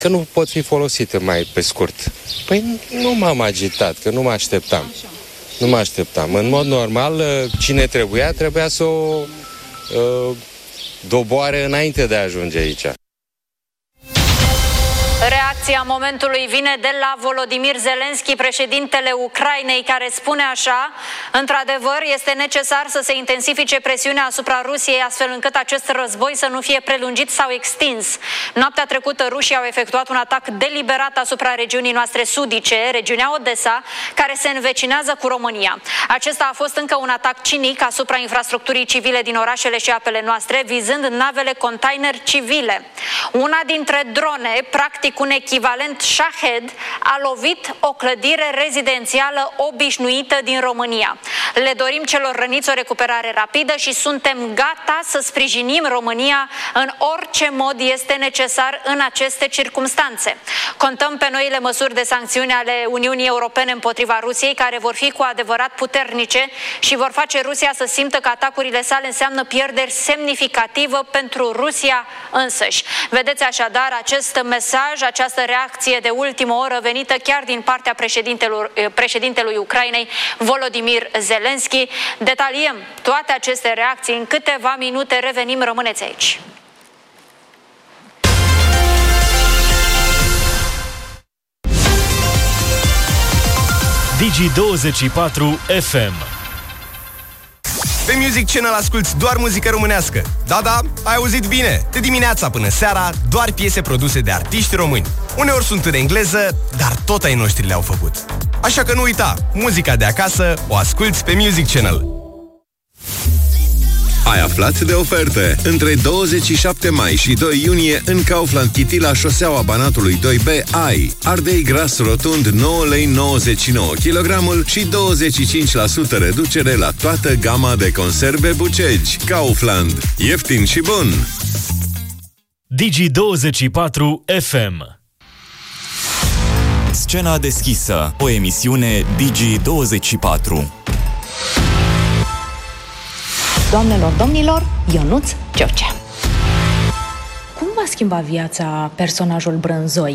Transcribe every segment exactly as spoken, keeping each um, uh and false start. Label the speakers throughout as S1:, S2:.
S1: că nu pot fi folosite mai pe scurt. Păi nu m-am agitat, că nu mă așteptam. Așa. Nu mă așteptam. În mod normal, cine trebuia, trebuia să o uh, doboare înainte de a ajunge aici.
S2: Reacția momentului vine de la Volodymyr Zelensky, președintele Ucrainei, care spune așa: într-adevăr, este necesar să se intensifice presiunea asupra Rusiei, astfel încât acest război să nu fie prelungit sau extins. Noaptea trecută, rușii au efectuat un atac deliberat asupra regiunii noastre sudice, regiunea Odessa, care se învecinează cu România. Acesta a fost încă un atac cinic asupra infrastructurii civile din orașele și apele noastre, vizând navele container civile. Una dintre drone, practic un echivalent Shahed, a lovit o clădire rezidențială obișnuită din România. Le dorim celor răniți o recuperare rapidă și suntem gata să sprijinim România în orice mod este necesar în aceste circumstanțe. Contăm pe noile măsuri de sancțiune ale Uniunii Europene împotriva Rusiei, care vor fi cu adevărat puternice și vor face Rusia să simtă că atacurile sale înseamnă pierderi semnificativă pentru Rusia însăși. Vedeți așadar acest mesaj, această reacție de ultimă oră venită chiar din partea președintelui, președintelui Ucrainei, Volodymyr Zelensky. Detaliem toate aceste reacții în câteva minute. Revenim, rămâneți aici.
S3: Digi douăzeci și patru F M.
S4: Pe Music Channel asculti doar muzică românească. Da, da, ai auzit bine. De dimineața până seara, doar piese produse de artiști români. Uneori sunt în engleză, dar tot ai noștri le-au făcut. Așa că nu uita, muzica de acasă o asculti pe Music Channel.
S5: Ai aflat de oferte. Între douăzeci și șapte mai și doi iunie în Kaufland Chiti la șoseaua Banatului doi B ai ardei gras rotund nouă lei nouăzeci și nouă kilogramul și douăzeci și cinci la sută reducere la toată gama de conserve Bucegi. Kaufland. Ieftin și bun.
S3: Digi douăzeci și patru F M.
S6: Scena deschisă. O emisiune Digi douăzeci și patru.
S7: Doamnelor, domnilor, Ionuț George. Cum v-a schimbat viața personajul Brânzoi?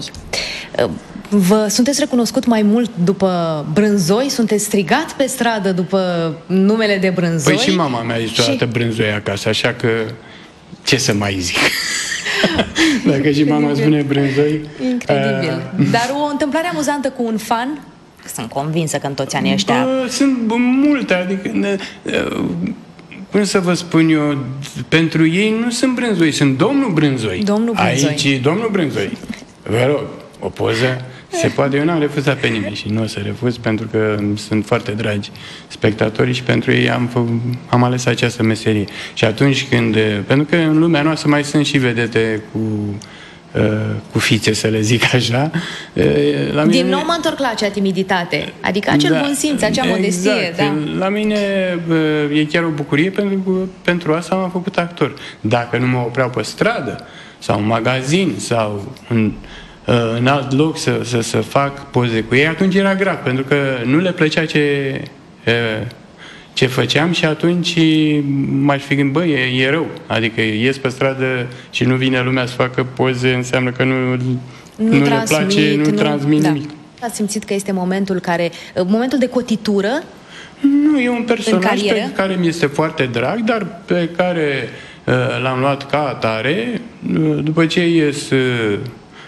S7: Vă sunteți recunoscut mai mult după Brânzoi? Sunteți strigat pe stradă după numele de Brânzoi?
S8: Păi și mama mea zice toată și... Brânzoi acasă, așa că ce să mai zic? Dacă și mama spune Brânzoi...
S7: Incredibil. Uh... Dar o întâmplare amuzantă cu un fan? Sunt convinsă că în toți anii ăștia...
S8: Bă, sunt multe, adică... Uh, cum să vă spun eu, pentru ei nu sunt Brânzoi, sunt domnul Brânzoi.
S7: Domnul Brânzoi.
S8: Aici, domnul Brânzoi. Vă rog, o poză se poate. Eu n-am refuzat pe nimeni și nu o să refuz, pentru că sunt foarte dragi spectatorii și pentru ei am, fă, am ales această meserie. Și atunci când... Pentru că în lumea noastră mai sunt și vedete cu... cu fițe, să le zic așa.
S7: La mine... Din nou mă întorc la acea timiditate, adică acel da, bun simț, acea modestie.
S8: Exact.
S7: Da.
S8: La mine e chiar o bucurie, pentru că pentru asta m-am făcut actor. Dacă nu mă opreau pe stradă sau în magazin sau în, în alt loc să, să, să fac poze cu ei, atunci era grav, pentru că nu le plăcea ce... ce făceam și atunci m-aș fi gândit, bă, e, e rău. Adică ies pe stradă și nu vine lumea să facă poze, înseamnă că nu, nu, nu le place, nu, nu transmit da. nimic.
S7: Ați simțit că este momentul care, momentul de cotitură?
S8: Nu, e un personaj pe care mi este foarte drag, dar pe care uh, l-am luat ca atare. Uh, după ce ies uh,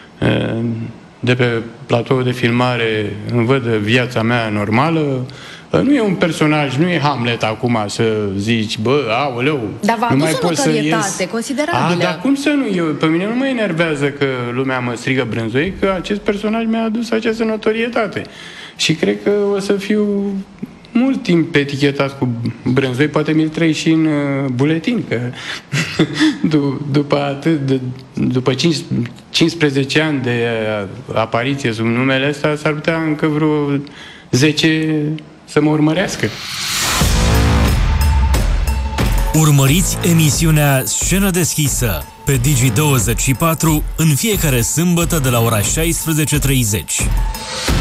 S8: de pe platoul de filmare, îmi văd viața mea normală. Nu e un personaj, nu e Hamlet acum să zici, bă, aoleu,
S7: dar v-a
S8: nu mai
S7: adus o
S8: pot să ies.
S7: considerabilă.
S8: A, dar cum să nu? Eu, pe mine nu mă enervează că lumea mă strigă Brânzoi, că acest personaj mi-a adus această notorietate. Și cred că o să fiu mult timp etichetat cu Brânzoi, poate mi-l trăi și în uh, buletin, că după atât, de, după cincisprezece ani de uh, apariție sub numele ăsta, s-ar putea încă vreo zece să mă urmărească.
S3: Urmăriți emisiunea Scenă deschisă pe Digi douăzeci și patru în fiecare sâmbătă de la ora șaisprezece și treizeci.